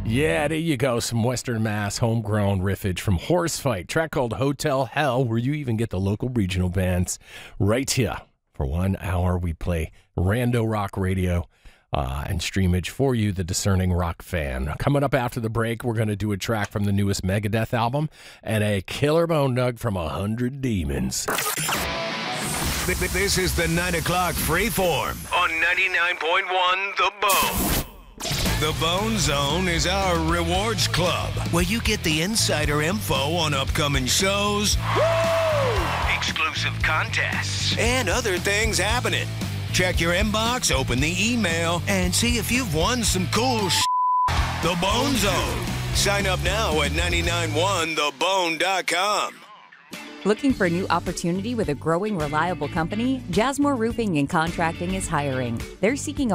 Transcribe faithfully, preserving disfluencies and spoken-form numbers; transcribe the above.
Yeah, there you go. Some Western Mass homegrown riffage from Horsefight. Track called Hotel Hell, where you even get the local regional bands right here. For one hour, we play Rando Rock Radio uh, and streamage for you, the discerning rock fan. Coming up after the break, we're going to do a track from the newest Megadeth album and a killer bone nug from A Hundred Demons. This is the nine o'clock Freeform on ninety-nine point one The Bone. The Bone Zone is our rewards club where you get the insider info on upcoming shows, woo! Exclusive contests, and other things happening. Check your inbox, open the email, and see if you've won some cool sh**. The Bone Zone. Sign up now at nine nine one the bone dot com. Looking for a new opportunity with a growing, reliable company? Jasmine Roofing and Contracting is hiring. They're seeking a